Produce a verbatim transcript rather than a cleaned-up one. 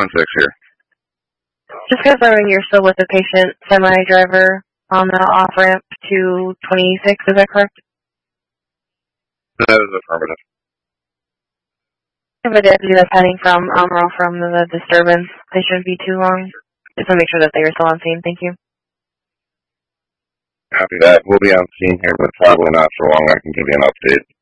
one six here. Just confirming you're still with the patient semi-driver on the off-ramp to twenty-six, is that correct? That is affirmative. I have a deputy that's heading from Almero from the disturbance. They shouldn't be too long. Just to make sure that they are still on scene. Thank you. Copy that. We'll be on scene here, but probably not so long I can give you an update.